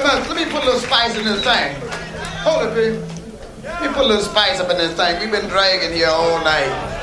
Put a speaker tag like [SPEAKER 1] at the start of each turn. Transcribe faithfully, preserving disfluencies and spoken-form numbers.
[SPEAKER 1] let, let me put a little spice in this thing. Hold it, baby. Let me put a little spice up in this thing. We've been dragging here all night.